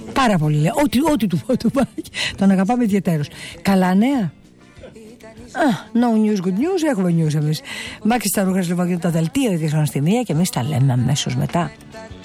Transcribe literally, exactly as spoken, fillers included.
Πάρα πολύ λέει. Ό,τι, ό,τι του πω του πάει. Τον αγαπάμε ιδιαιτέρως. Καλά νέα. Ah, no news, good news, έχουμε news εμείς. Μάκης στα ρούχα Σλοβακίου, τα δελτία ειδήσεων στη μία και εμείς τα λέμε αμέσως μετά.